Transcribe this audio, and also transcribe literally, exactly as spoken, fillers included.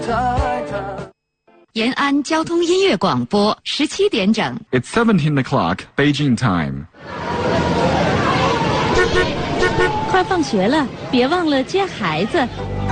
延安交通音乐广播，十七点整。 It's seventeen o'clock, Beijing time. 快放学了，别忘了接孩子。